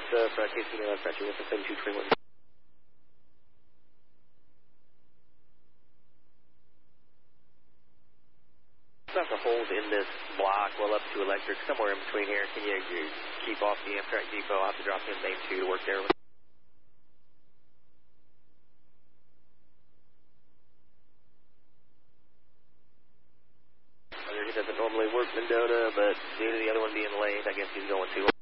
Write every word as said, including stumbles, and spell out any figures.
uh, broadcasting uh, Apache with the seventy-two twenty-one. About the holes in this block, well up to electric, somewhere in between here. Can you, you keep off the Amtrak depot? I'll have to drop in main two to work there. He doesn't normally work Mendota, but due to the other one being late, I guess he's going to.